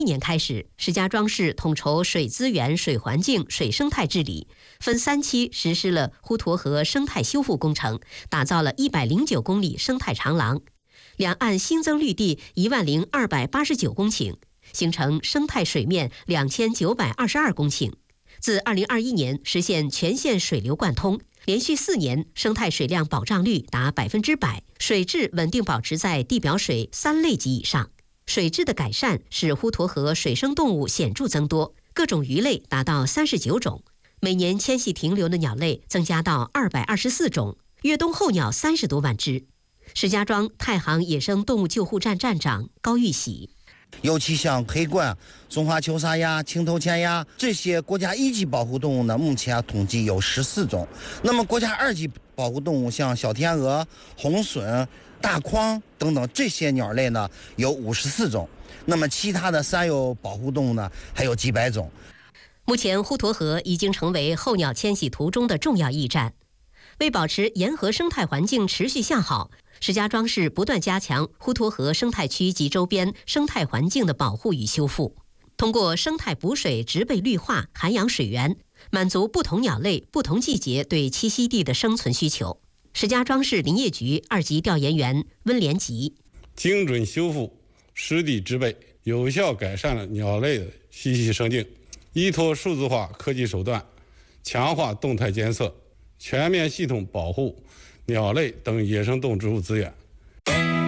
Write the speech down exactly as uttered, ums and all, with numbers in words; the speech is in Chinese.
一年开始，石家庄市统筹水资源、水环境、水生态治理，分三期实施了滹沱河生态修复工程，打造了一百零九公里生态长廊，两岸新增绿地一万零二百八十九公顷，形成生态水面两千九百二十二公顷。自二零二一年实现全县水流贯通，连续四年生态水量保障率达百分之百，水质稳定保持在地表水三类级以上。水质的改善使滹沱河水生动物显著增多，各种鱼类达到三十九种，每年迁徙停留的鸟类增加到二百二十四种，越冬候鸟三十多万只。石家庄太行野生动物救护站站长高玉喜， 尤其像黑冠、中华球沙鸭、青头前鸭这些国家一级保护动物呢，目前统计有十四种。那么国家二级保护动物像小天鹅、红隼、大框等等这些鸟类呢，有五十四种。那么其他的山有保护动物呢，还有几百种。 目前滹沱河已经成为候鸟迁徙途中的重要驿站。为保持沿河生态环境持续向好，石家庄市不断加强滹沱河生态区及周边生态环境的保护与修复，通过生态补水、植被绿化、涵养水源，满足不同鸟类、不同季节对栖息地的生存需求。石家庄市林业局二级调研员温连吉， 精准修复湿地植被，有效改善了鸟类的栖息生境，依托数字化科技手段，强化动态监测，全面系统保护鸟类等野生动植物资源。